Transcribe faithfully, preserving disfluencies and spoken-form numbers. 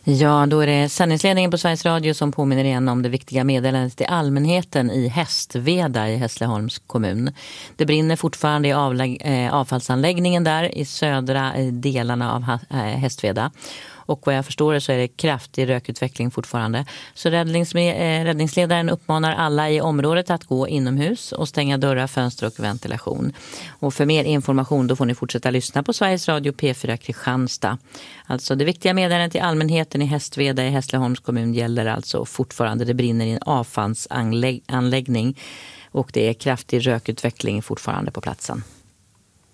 Ja, då är det sändningsledningen på Sveriges Radio som påminner igen om det viktiga meddelandet till allmänheten i Hästveda i Hässleholms kommun. Det brinner fortfarande i avlägg, eh, avfallsanläggningen där i södra delarna av ha, eh, Hästveda. Och vad jag förstår så är det kraftig rökutveckling fortfarande. Så räddnings, eh, räddningsledaren uppmanar alla i området att gå inomhus och stänga dörrar, fönster och ventilation. Och för mer information då får ni fortsätta lyssna på Sveriges Radio P fyra Kristianstad. Alltså det viktiga meddelandet till allmänheten i Hästveda i Hässleholms kommun gäller alltså fortfarande. Det brinner i en avfallsanläggning och det är kraftig rökutveckling fortfarande på platsen.